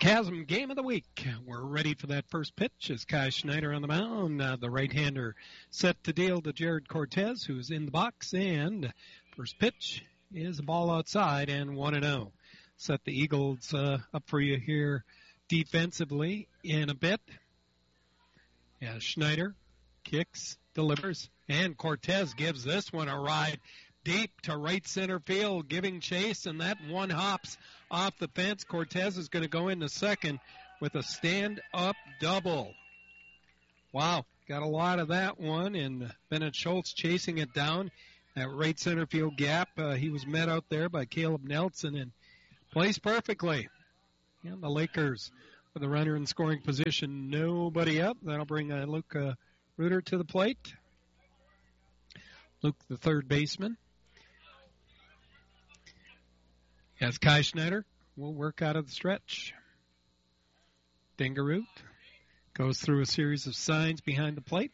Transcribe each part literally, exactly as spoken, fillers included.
Chasm Game of the Week. We're ready for that first pitch as Kai Schneider on the mound. Uh, the right-hander set to deal to Jared Cortez, who's in the box. And first pitch is a ball outside and one and oh. Set the Eagles uh, up for you here defensively in a bit. As Schneider kicks, delivers, and Cortez gives this one a ride deep to right center field, giving chase, and that one hops off the fence. Cortez is going to go into second with a stand-up double. Wow, got a lot of that one, and Bennett Schultz chasing it down. That right center field gap, uh, he was met out there by Caleb Nelson and plays perfectly. And the Lakers with the runner in scoring position, nobody up. That'll bring uh, Luke uh, Reuter to the plate. Luke, the third baseman. As Kai Schneider will work out of the stretch. Dingerud goes through a series of signs behind the plate.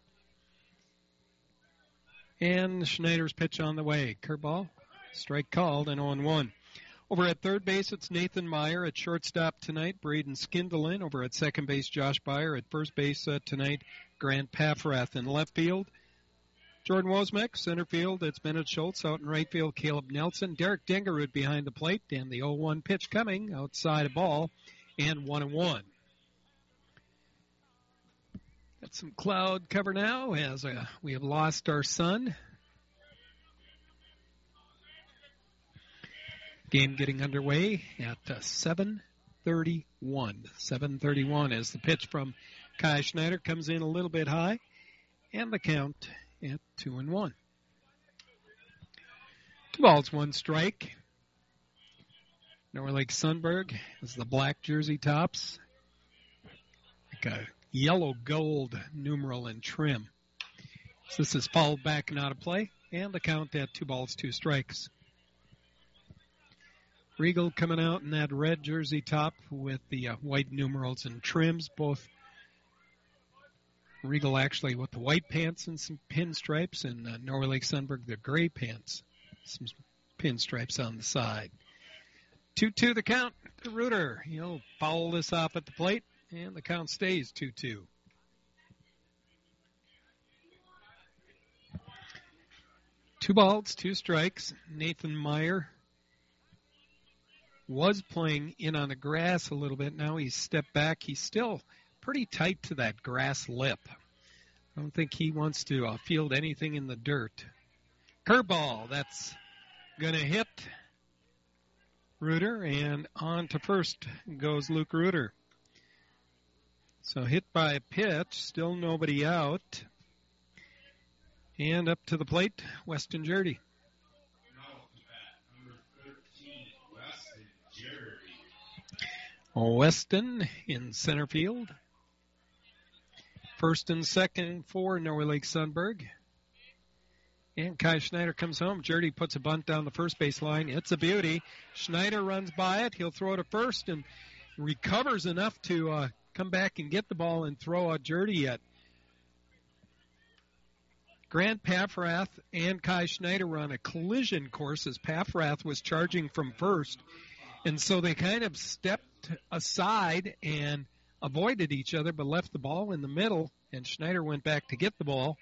And Schneider's pitch on the way. Curveball, strike called, and oh one. Over at third base, it's Nathan Meyer. At shortstop tonight, Braden Skindelin. Over at second base, Josh Beyer. At first base uh, tonight, Grant Paffrath. In left field, Jordan Wozmek. Center field, it's Bennett Schultz. Out in right field, Caleb Nelson. Derek Dingerud behind the plate. And the oh one pitch coming outside a ball. And one and one. Got some cloud cover now as uh, we have lost our sun. Game getting underway at uh, seven thirty-one. seven thirty-one as the pitch from Kai Schneider comes in a little bit high. And the count at two and one. Two balls, one strike. Norway Lake Sundberg is the black jersey tops. Like a yellow gold numeral and trim. So this is fouled back and out of play. And the count at two balls, two strikes. Regal coming out in that red jersey top with the uh, white numerals and trims. Both Regal actually with the white pants and some pinstripes, and uh, Norway Lake Sundberg the gray pants, some pinstripes on the side. two two the count to Reuter. He'll foul this off at the plate, and the count stays two two. Two balls, two strikes. Nathan Meyer was playing in on the grass a little bit. Now he's stepped back. He's still pretty tight to that grass lip. I don't think he wants to uh, field anything in the dirt. Curveball, that's going to hit Reuter, and on to first goes Luke Reuter. So hit by a pitch, still nobody out. And up to the plate, Weston Jurdy. Weston in center field. First and second for Norway Lake Sundberg. And Kai Schneider comes home. Jurdy puts a bunt down the first base line. It's a beauty. Schneider runs by it. He'll throw to first and recovers enough to uh, come back and get the ball and throw out Jurdy yet. Grant Paffrath and Kai Schneider were on a collision course as Paffrath was charging from first. And so they kind of stepped aside and avoided each other, but left the ball in the middle, and Schneider went back to get the ball.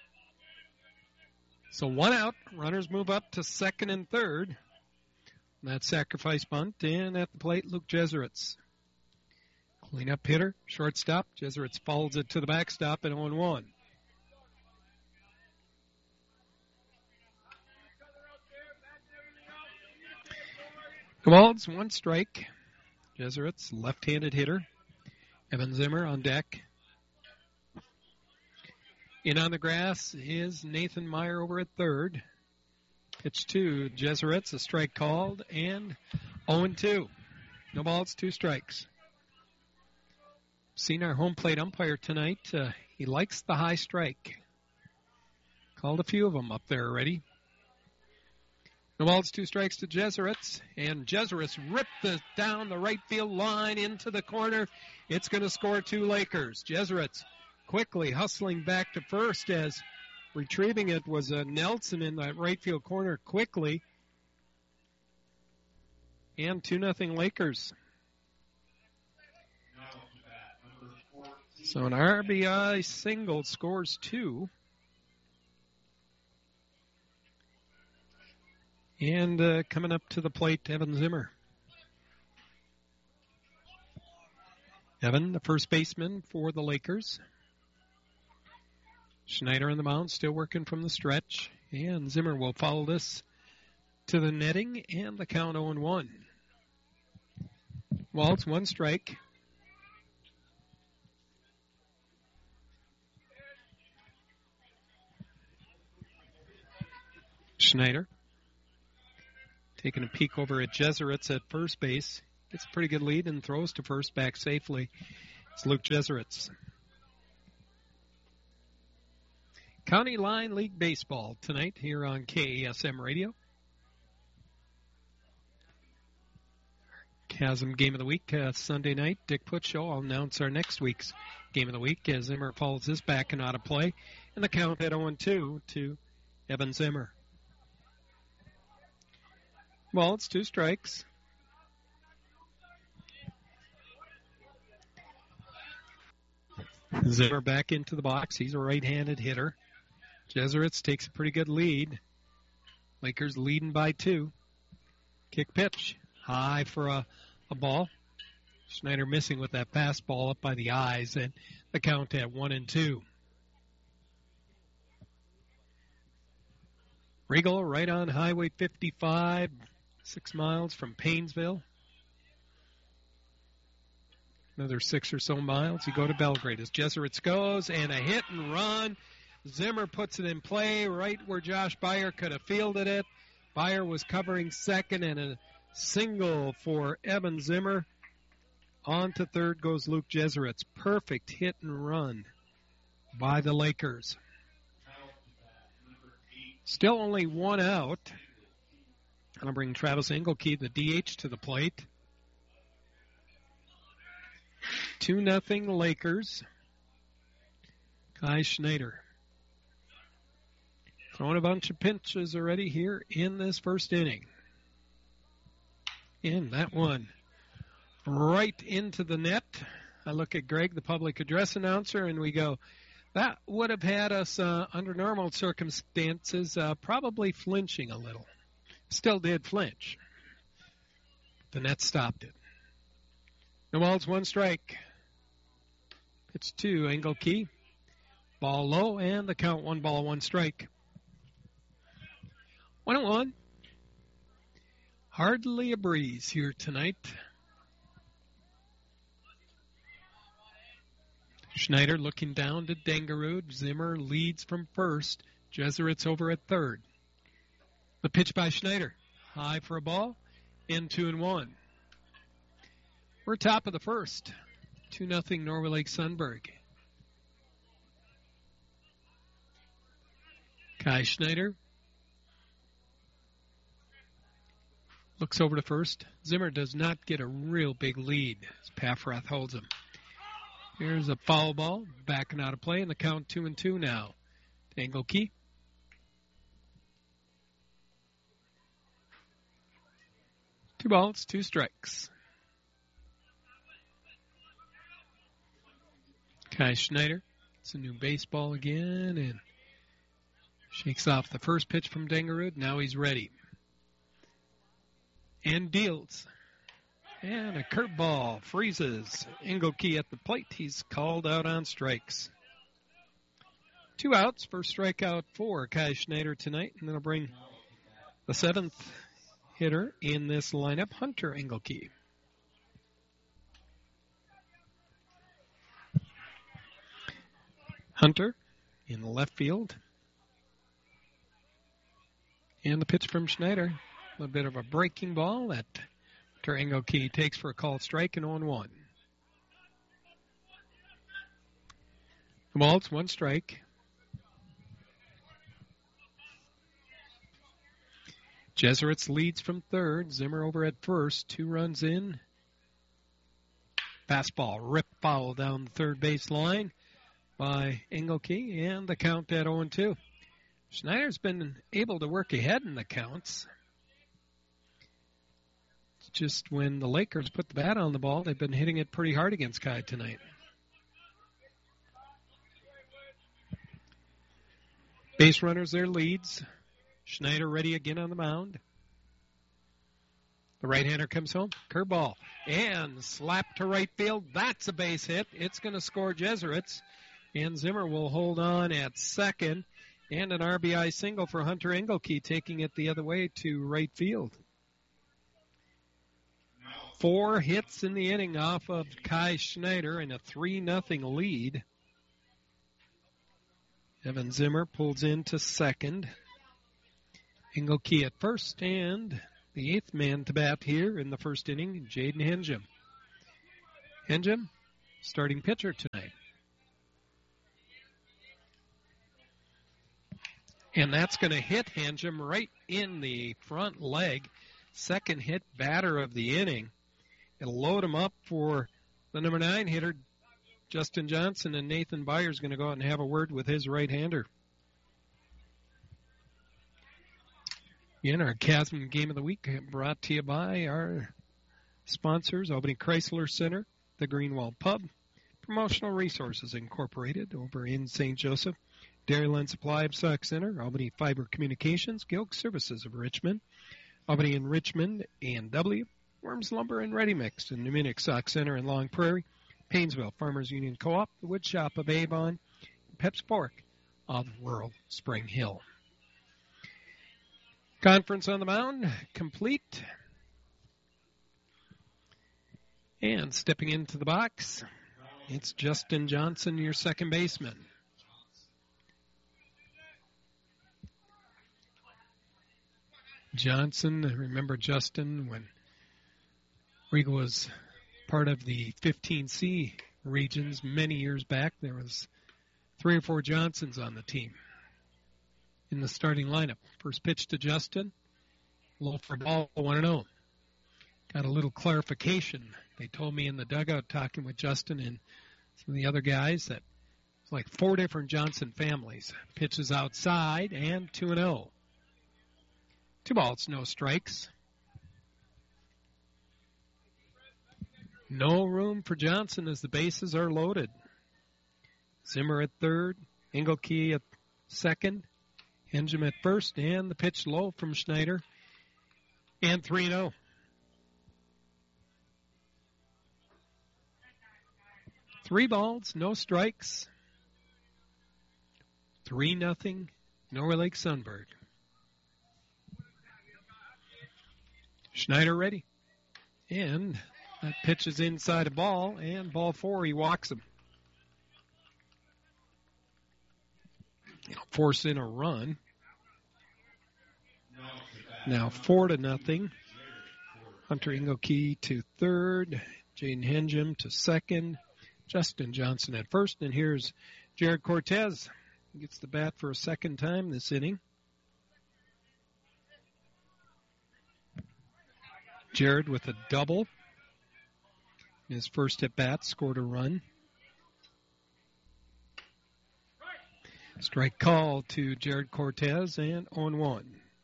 So one out, runners move up to second and third. That sacrifice bunt, and at the plate, Luke Jesuits. Cleanup hitter, shortstop. Jesuits follows it to the backstop at oh one. Balls, one strike. Jesuits, left-handed hitter. Evan Zimmer on deck. In on the grass is Nathan Meyer over at third. Pitch to Jesuits, a strike called, and oh two. No balls, two strikes. Seen our home plate umpire tonight. Uh, he likes the high strike. Called a few of them up there already. No balls, two strikes to Jesuits, and Jesuits ripped this down the right field line into the corner. It's going to score two Lakers. Jesuits quickly hustling back to first as retrieving it was uh, Nelson in that right field corner quickly. And two nothing Lakers. So an R B I single scores two. And uh, coming up to the plate, Evan Zimmer. Evan, the first baseman for the Lakers. Schneider on the mound, still working from the stretch. And Zimmer will follow this to the netting, and the count oh and one. Waltz, one strike. Schneider taking a peek over at Jesuits at first base. Gets a pretty good lead and throws to first back safely. It's Luke Jesuits. County Line League Baseball tonight here on K A S M Radio. Chasm Game of the Week uh, Sunday night. Dick Putschow will announce our next week's Game of the Week as Zimmer follows this back and out of play. And the count at oh and two to Evan Zimmer. Well, it's two strikes. Zimmer back into the box. He's a right-handed hitter. Jesuits takes a pretty good lead. Lakers leading by two. Kick pitch. High for a, a ball. Schneider missing with that fastball up by the eyes, and the count at one and two. Regal right on Highway fifty-five, six miles from Paynesville. Another six or so miles. You go to Belgrade as Jesuits goes, and a hit and run. Zimmer puts it in play right where Josh Beyer could have fielded it. Beyer was covering second, and a single for Evan Zimmer. On to third goes Luke Jesuits. Perfect hit and run by the Lakers. Still only one out. I'll bring Travis Engelke, the D H, to the plate. two nothing Lakers. Kai Schneider throwing a bunch of pitches already here in this first inning. And that one right into the net. I look at Greg, the public address announcer, and we go, that would have had us, uh, under normal circumstances, uh, probably flinching a little. Still did flinch. The net stopped it. No balls, one strike. Pitch two, Engelke. Ball low, and the count one ball, one strike. One and one. Hardly a breeze here tonight. Schneider looking down to Dengerud. Zimmer leads from first. Jesuits over at third. The pitch by Schneider. High for a ball. In two and one. We're top of the first. two nothing Norway Lake Sunberg. Kai Schneider looks over to first. Zimmer does not get a real big lead as Paffrath holds him. Here's a foul ball, backing out of play, and the count two and two now. Engelke. Two balls, two strikes. Kai Schneider. It's a new baseball again, and shakes off the first pitch from Dengerud. Now he's ready. And deals. And a curveball freezes Engelke at the plate. He's called out on strikes. Two outs, first strikeout for Kai Schneider tonight. And then I'll bring the seventh hitter in this lineup, Hunter Engelke. Hunter in the left field. And the pitch from Schneider. A little bit of a breaking ball that Engelke takes for a called strike and oh and one. The ball's one strike. Jesuits leads from third. Zimmer over at first. Two runs in. Fastball ripped foul down the third base line by Engelke, and the count at oh and two. Schneider's been able to work ahead in the counts. Just when the Lakers put the bat on the ball, they've been hitting it pretty hard against Kai tonight. Base runners their leads. Schneider ready again on the mound. The right-hander comes home. Curveball. And slap to right field. That's a base hit. It's going to score Jesuits. And Zimmer will hold on at second. And an R B I single for Hunter Engelke, taking it the other way to right field. Four hits in the inning off of Kai Schneider and a three nothing lead. Evan Zimmer pulls into second. Engelke at first, and the eighth man to bat here in the first inning, Jaden Henjum. Henjum, starting pitcher tonight. And that's going to hit Henjum right in the front leg. Second hit batter of the inning. It'll load him up for the number nine hitter, Justin Johnson, and Nathan Byers going to go out and have a word with his right-hander. Again, our Chasm Game of the Week brought to you by our sponsors, Albany Chrysler Center, the Greenwald Pub, Promotional Resources Incorporated over in Saint Joseph, Dairyland Supply of Sauk Center, Albany Fiber Communications, Gilk Services of Richmond, Albany and Richmond, A and W, Worms Lumber and Ready Mix in New Munich Sauk Center and Long Prairie, Painesville Farmers Union Co-op, the Wood Shop of Avon, Pep's Pork of rural Spring Hill. Conference on the mound, complete. And stepping into the box, it's Justin Johnson, your second baseman. Johnson, remember Justin when Riegel was part of the fifteen C regions many years back. There was three or four Johnsons on the team in the starting lineup. First pitch to Justin, low for ball, one and oh. Got a little clarification. They told me in the dugout talking with Justin and some of the other guys that it's like four different Johnson families. Pitches outside and two and oh. Two balls, no strikes. No room for Johnson as the bases are loaded. Zimmer at third, Engelke at second, Henjum at first, and the pitch low from Schneider, and three and oh. Three balls, no strikes. Three nothing, Norway Lake Sunbird. Schneider ready. And that pitch is inside a ball, and ball four, he walks him. He'll force in a run. Now four to nothing. Hunter Engelke to third. Jaden Henjum to second. Justin Johnson at first. And here's Jared Cortez. He gets the bat for a second time this inning. Jared with a double. His first at bat scored a run. Strike call to Jared Cortez and oh one.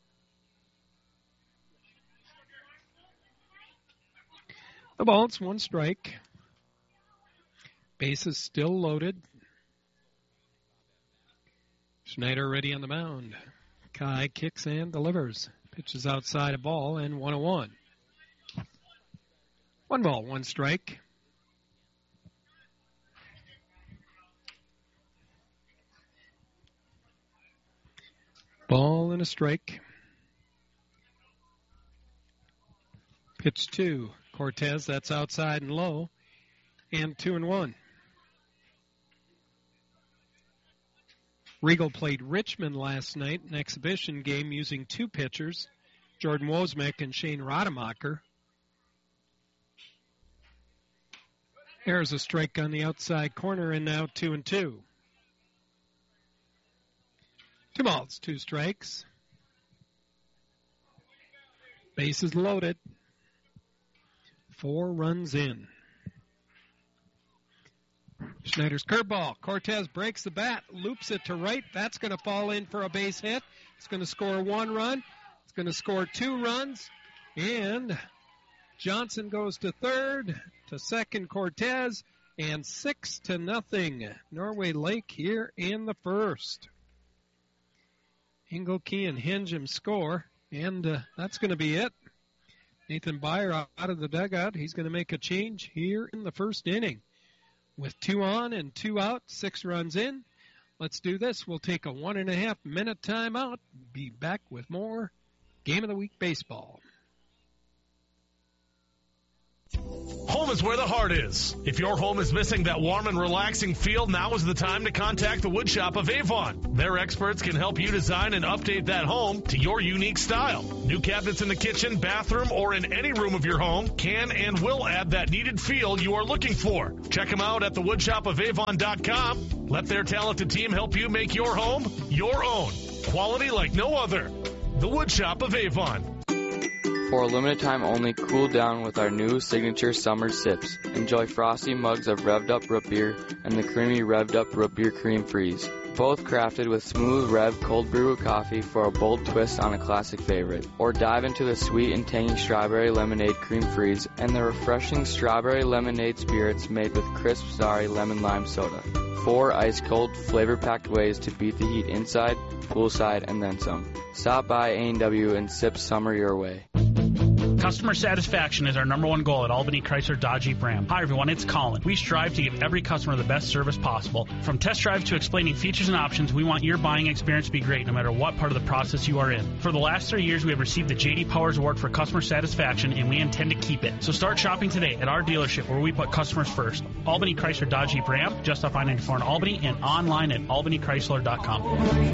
The ball, it's one strike. Bases still loaded. Schneider ready on the mound. Kai kicks and delivers. Pitches outside a ball and one oh one. One ball, one strike. Ball and a strike. Pitch two. Cortez, that's outside and low. And two and one. Riegel played Richmond last night, an exhibition game using two pitchers, Jordan Wozmek and Shane Rademacher. There's a strike on the outside corner, and now two and two. Two balls, two strikes. Bases loaded. Four runs in. Schneider's curveball. Cortez breaks the bat, loops it to right. That's going to fall in for a base hit. It's going to score one run. It's going to score two runs. And Johnson goes to third, to second Cortez, and six to nothing. Norway Lake here in the first. Engelke and Hengem score, and uh, that's going to be it. Nathan Byer out of the dugout. He's going to make a change here in the first inning. With two on and two out, six runs in. Let's do this. We'll take a one and a half minute timeout. Be back with more Game of the Week baseball. Home is where the heart is. If your home is missing that warm and relaxing feel, now is the time to contact the Wood Shop of Avon. Their experts can help you design and update that home to your unique style. New cabinets in the kitchen, bathroom, or in any room of your home can and will add that needed feel you are looking for. Check them out at the wood shop of avon dot com. Let their talented team help you make your home your own. Quality like no other. The Wood Shop of Avon. For a limited time only, cool down with our new signature summer sips. Enjoy frosty mugs of revved up root beer and the creamy revved up root beer cream freeze. Both crafted with smooth Rev cold brew coffee for a bold twist on a classic favorite. Or dive into the sweet and tangy strawberry lemonade cream freeze and the refreshing strawberry lemonade spirits made with crisp sorry lemon lime soda. Four ice cold flavor packed ways to beat the heat inside, poolside, and then some. Stop by A and W and sip summer your way. Customer satisfaction is our number one goal at Albany Chrysler Dodge Jeep Ram. Hi everyone, it's Colin. We strive to give every customer the best service possible. From test drive to explaining features and options, we want your buying experience to be great no matter what part of the process you are in. For the last three years, we have received the J D Powers Award for customer satisfaction, and we intend to keep it. So start shopping today at our dealership where we put customers first. Albany Chrysler Dodge Jeep Ram, just off I ninety-four in Albany, and online at albany chrysler dot com.